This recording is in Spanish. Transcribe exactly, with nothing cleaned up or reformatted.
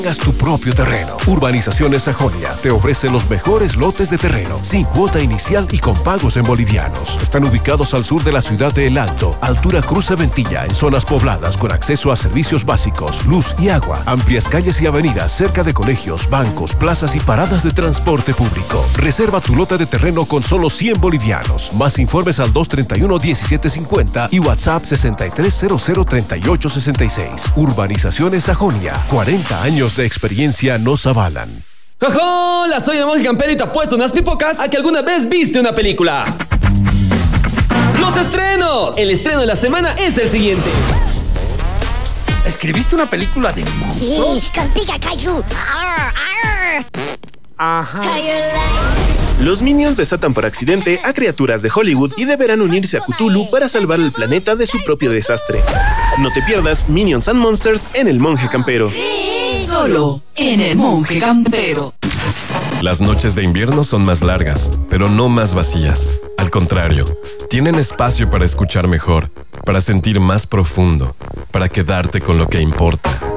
Tengas tu propio terreno. Urbanizaciones Sajonia te ofrece los mejores lotes de terreno, sin cuota inicial y con pagos en bolivianos. Están ubicados al sur de la ciudad de El Alto, altura Cruce Ventilla, en zonas pobladas con acceso a servicios básicos, luz y agua, amplias calles y avenidas cerca de colegios, bancos, plazas y paradas de transporte público. Reserva tu lote de terreno con solo cien bolivianos. Más informes al dos treinta y uno, diecisiete cincuenta y WhatsApp sesenta y tres cero cero, treinta y ocho sesenta y seis. Urbanizaciones Sajonia, cuarenta años de experiencia nos avalan. ¡Hola! Soy el monje campero y te apuesto unas pipocas a que alguna vez viste una película. ¡Los estrenos! El estreno de la semana es el siguiente. ¿Escribiste una película de monstruos? Sí, con Pika Kaiju. Arr, arr. Ajá. Los Minions desatan por accidente a criaturas de Hollywood y deberán unirse a Cthulhu para salvar el planeta de su propio desastre. No te pierdas Minions and Monsters en El Monje Campero. Solo en El Monje Campero. Las noches de invierno son más largas, pero no más vacías. Al contrario, tienen espacio para escuchar mejor, para sentir más profundo, para quedarte con lo que importa.